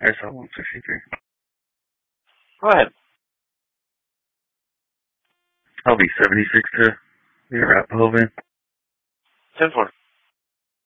SL 163. Go ahead. I'll be 76 to the Arapahoe van. 10-4.